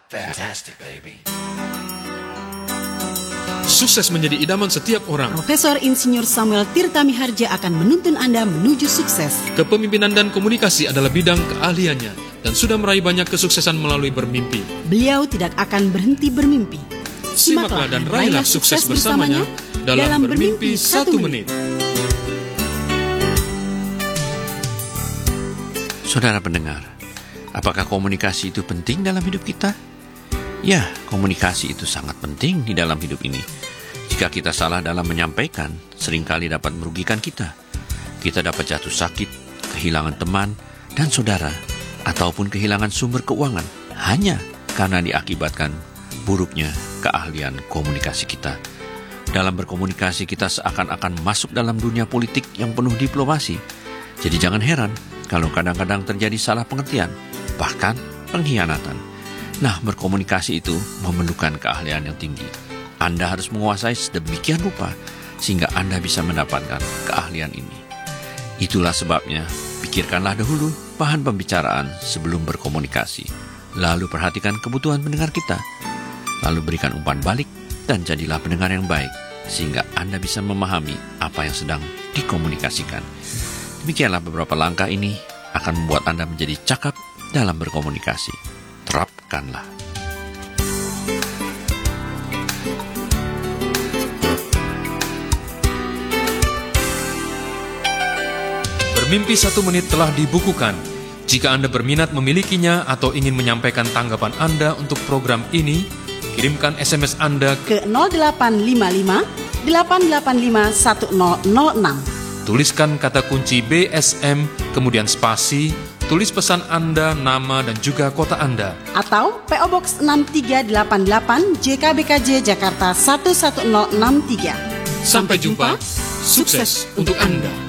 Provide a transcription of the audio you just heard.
Fantastic, baby. Sukses menjadi idaman setiap orang. Profesor Insinyur Samuel Tirta Miharja akan menuntun Anda menuju sukses. Kepemimpinan dan komunikasi adalah bidang keahliannya dan sudah meraih banyak kesuksesan melalui bermimpi. Beliau tidak akan berhenti bermimpi. Simaklah dan raihlah sukses bersamanya dalam Bermimpi 1 Menit. Saudara pendengar, apakah komunikasi itu penting dalam hidup kita? Ya, komunikasi itu sangat penting di dalam hidup ini. Jika kita salah dalam menyampaikan, seringkali dapat merugikan kita. Kita dapat jatuh sakit, kehilangan teman dan saudara, ataupun kehilangan sumber keuangan hanya karena diakibatkan buruknya keahlian komunikasi kita. Dalam berkomunikasi kita seakan-akan masuk dalam dunia politik yang penuh diplomasi. Jadi jangan heran kalau kadang-kadang terjadi salah pengertian, bahkan pengkhianatan. Nah, berkomunikasi itu memerlukan keahlian yang tinggi. Anda harus menguasai sedemikian rupa sehingga Anda bisa mendapatkan keahlian ini. Itulah sebabnya, pikirkanlah dahulu bahan pembicaraan sebelum berkomunikasi. Lalu perhatikan kebutuhan pendengar kita. Lalu berikan umpan balik dan jadilah pendengar yang baik sehingga Anda bisa memahami apa yang sedang dikomunikasikan. Demikianlah beberapa langkah ini akan membuat Anda menjadi cakap dalam berkomunikasi. Terapkanlah. Bermimpi 1 Menit telah dibukukan. Jika Anda berminat memilikinya atau ingin menyampaikan tanggapan Anda untuk program ini, kirimkan SMS Anda ke 0855 885 1006. Tuliskan kata kunci BSM, kemudian spasi, tulis pesan Anda, nama, dan juga kota Anda. Atau PO Box 6388 JKBKJ Jakarta 11063. Sampai jumpa, sukses untuk Anda.